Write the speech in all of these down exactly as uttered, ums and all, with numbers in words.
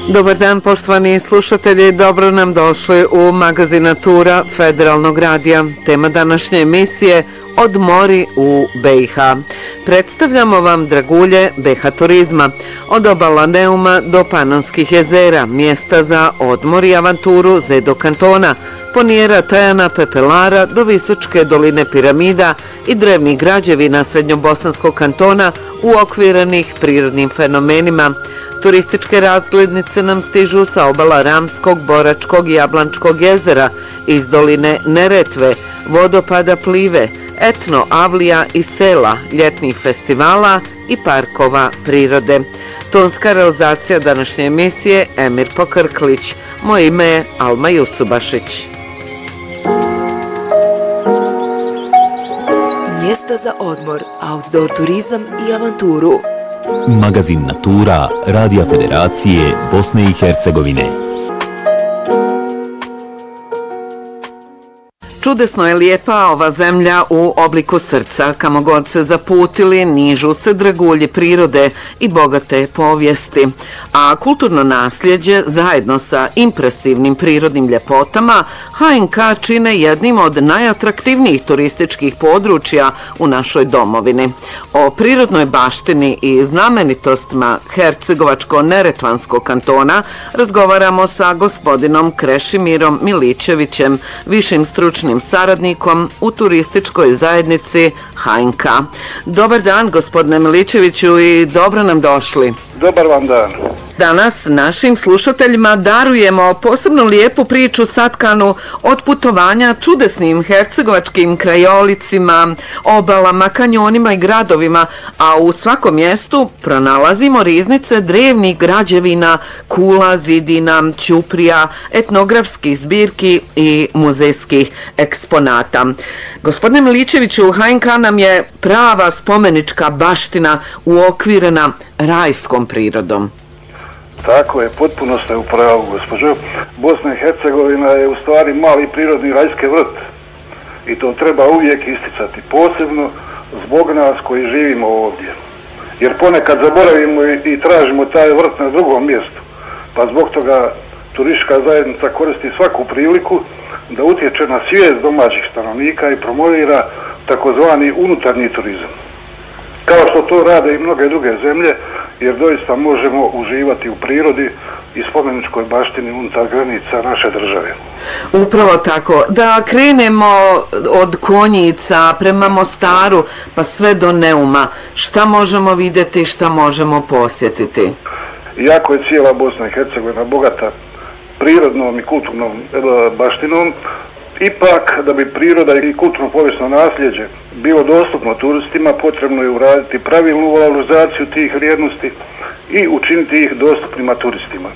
Dobar dan, poštovani slušatelji, dobro nam došli u magazin Natura Federalnog radija. Tema današnje emisije Odmori u B i H. Predstavljamo vam dragulje B H turizma, od obala Neuma do Panonskih jezera, mjesta za odmor i avanturu Zedo kantona, Ponijera, Tajana, Pepelara do Visočke doline piramida i drevnih građevina Srednjobosanskog kantona uokvirenih prirodnim fenomenima. Turističke razglednice nam stižu sa obala Ramskog, Boračkog i Jablančkog jezera, iz doline Neretve, vodopada Plive, etno avlija i sela, ljetnih festivala i parkova prirode. Tonska realizacija današnje emisije Emir Pokrklić. Moje ime je Alma Jusubašić. Mjesta za odmor, outdoor turizam i avanturu. Magazin Natura Radija Federacije Bosne i Hercegovine. Čudesno je lijepa ova zemlja u obliku srca. Kamo god se zaputili, nižu se dragulji prirode i bogate povijesti. A kulturno nasljeđe, zajedno sa impresivnim prirodnim ljepotama, H N K čine jednim od najatraktivnijih turističkih područja u našoj domovini. O prirodnoj baštini i znamenitostima Hercegovačko-Neretvanskog kantona razgovaramo sa gospodinom Krešimirom Milićevićem, višim stručnim saradnikom u turističkoj zajednici H N K. Dobar dan, gospodine Milićeviću, i dobro nam došli. Dobar vam dan. Danas našim slušateljima darujemo posebno lijepu priču satkanu od putovanja čudesnim hercegovačkim krajolicima, obalama, kanjonima i gradovima, a u svakom mjestu pronalazimo riznice drevnih građevina, kula, zidina, ćuprija, etnografskih zbirki i muzejskih eksponata. Gospodine Milićeviću, H N K nam je prava spomenička baština uokvirena rajskom prirodom. Tako je, potpuno ste u pravu, gospođo. Bosna i Hercegovina je u stvari mali prirodni rajski vrt i to treba uvijek isticati, posebno zbog nas koji živimo ovdje. Jer ponekad zaboravimo i tražimo taj vrt na drugom mjestu, pa zbog toga turistička zajednica koristi svaku priliku da utječe na svijest domaćih stanovnika i promovira takozvani unutarnji turizam. Kao što to rade i mnoge druge zemlje, jer doista možemo uživati u prirodi i spomeničkoj baštini unutar granica naše države. Upravo tako. Da krenemo od Konjica prema Mostaru pa sve do Neuma. Šta možemo vidjeti, šta možemo posjetiti? Iako je cijela Bosna i Hercegovina bogata prirodnom i kulturnom baštinom, ipak da bi priroda i kulturno povijesno nasljeđe bilo dostupno turistima, potrebno je uraditi pravilnu valorizaciju tih vrijednosti i učiniti ih dostupnima turistima.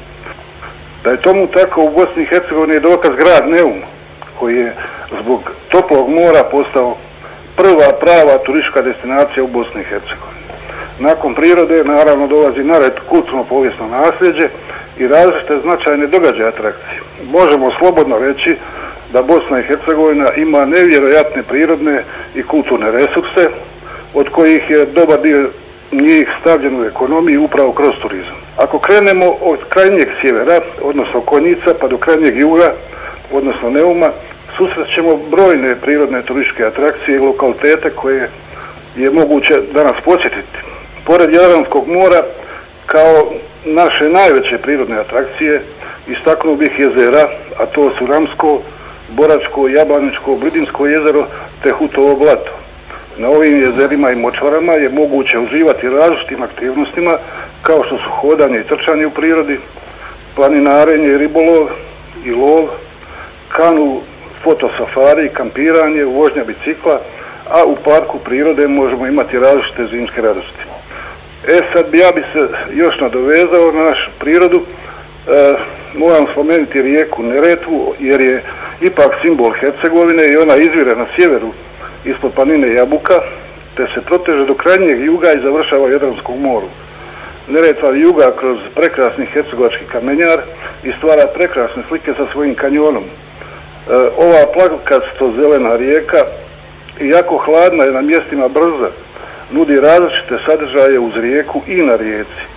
Da je tomu tako, u Bosni i Hercegovini je dokaz grad Neum, koji je zbog toplog mora postao prva prava turistička destinacija u Bosni i Hercegovini. Nakon prirode naravno dolazi na red kulturno povijesno nasljeđe i različite značajne događaje atrakcije. Možemo slobodno reći da Bosna i Hercegovina ima nevjerojatne prirodne i kulturne resurse, od kojih je dobar dio njih stavljen u ekonomiju upravo kroz turizam. Ako krenemo od krajnjeg sjevera, odnosno Konjica, pa do krajnjeg juga, odnosno Neuma, susrećemo brojne prirodne turističke atrakcije i lokalitete koje je moguće danas posjetiti. Pored Jadranskog mora, kao naše najveće prirodne atrakcije, istaknuo bih jezera, a to su Ramsko, Boračko, Jablaničko, Bridinsko jezero te Hutovo blato. Na ovim jezerima i močvarama je moguće uživati različitim aktivnostima kao što su hodanje i trčanje u prirodi, planinarenje i ribolov i lov, kanu, fotosafari, kampiranje, vožnja bicikla, a u parku prirode možemo imati različite zimske radosti. E sad ja bi se još nadovezao na našu prirodu. E, moram spomenuti rijeku Neretvu jer je ipak simbol Hercegovine i ona izvire na sjeveru ispod planine Jabuka te se proteže do krajnjeg juga i završava u Jadranskom moru. Neretva juga kroz prekrasni hercegovački kamenjar i stvara prekrasne slike sa svojim kanjonom. E, ova plakasto zelena rijeka, iako hladna je na mjestima brza, nudi različite sadržaje uz rijeku i na rijeci.